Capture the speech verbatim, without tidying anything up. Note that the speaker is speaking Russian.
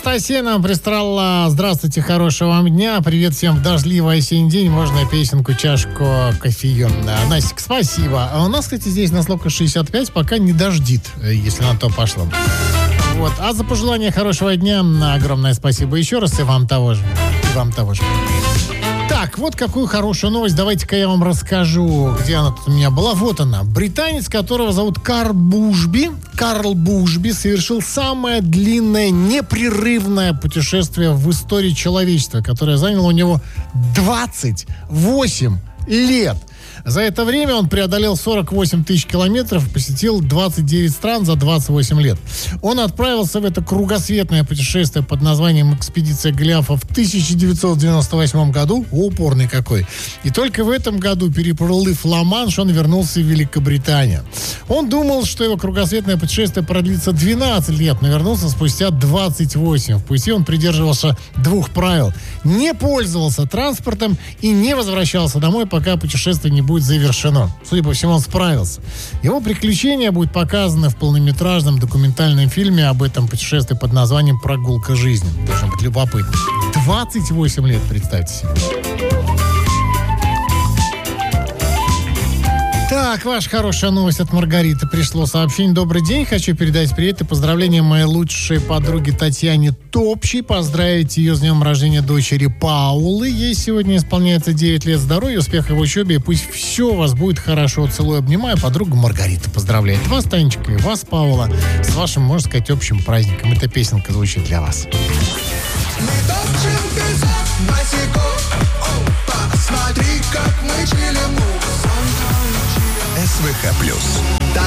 Анастасия нам пристрала. Здравствуйте, хорошего вам дня. Привет всем в дождливый осенний день. Можно песенку, чашку кофеем. Настик, спасибо. А у нас, кстати, здесь на Слока шестьдесят пять пока не дождит, если на то пошло. Вот. А за пожелание хорошего дня огромное спасибо еще раз. И вам того же. И вам того же. Так, вот какую хорошую новость. Давайте-ка я вам расскажу, где она тут у меня была. Вот она. Британец, которого зовут Карл Бушби, Карл Бушби совершил самое длинное непрерывное путешествие в истории человечества, которое заняло у него двадцать восемь лет. За это время он преодолел сорок восемь тысяч километров и посетил двадцать девять стран за двадцать восемь лет. Он отправился в это кругосветное путешествие под названием «Экспедиция Голиафа» в тысяча девятьсот девяносто восьмом году. О, упорный какой. И только в этом году, переплыв Ла-Манш, он вернулся в Великобританию. Он думал, что его кругосветное путешествие продлится двенадцать лет, но вернулся спустя двадцать восемь. В пути он придерживался двух правил. Не пользовался транспортом и не возвращался домой, пока путешествие не будет завершено. Судя по всему, он справился. Его приключения будут показаны в полнометражном документальном фильме об этом путешествии под названием «Прогулка жизни». Должно быть любопытно. двадцать восемь лет, представьте себе. Так, ваша хорошая новость от Маргариты. Пришло сообщение. Добрый день. Хочу передать привет и поздравления моей лучшей подруге Татьяне Топчей. Поздравить ее с днем рождения дочери Паулы. Ей сегодня исполняется девять лет. Здоровья, успехов в учебе. И пусть все у вас будет хорошо. Целую, обнимаю. Подруга Маргарита поздравляет вас, Танечка, и вас, Паула, с вашим, можно сказать, общим праздником. Эта песенка звучит для вас. Мы топчем песок босиком. Посмотри, как мы чилим. СВХ плюс.